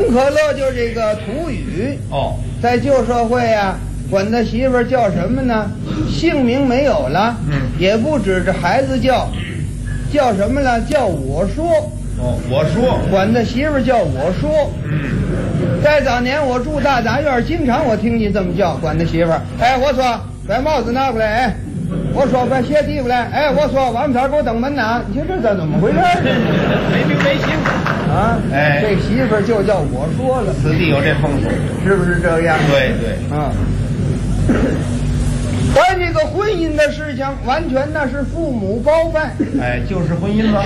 可乐就是这个土语哦， 在旧社会啊，管他媳妇儿叫什么呢？姓名没有了，也不指着孩子叫什么了？叫我说。 哦，我说， 管他媳妇儿叫我说。在早年我住大杂院，经常我听你这么叫，管他媳妇儿。哎，我说把帽子拿过来，哎，我说把鞋递过来，哎，我说晚上给我登门呐。你说这怎么回事？ 没名没姓啊！ 哎， 这媳妇儿就叫我说了， 此地有这风俗， 是不是这样？ 对对， 关于这个婚姻的事情，完全那是父母包办。 哎，就是婚姻了。